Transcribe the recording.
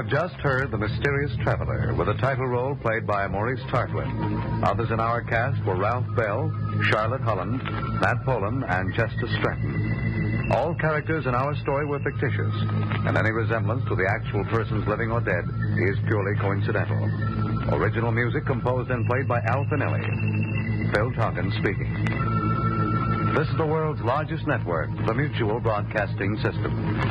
just heard The Mysterious Traveler, with a title role played by Maurice Tarquin. Others in our cast were Ralph Bell, Charlotte Holland, Matt Poland, and Chester Stratton. All characters in our story were fictitious, and any resemblance to the actual persons living or dead is purely coincidental. Original music composed and played by Al Finelli. Phil Tonkin speaking. This is the world's largest network, the Mutual Broadcasting System.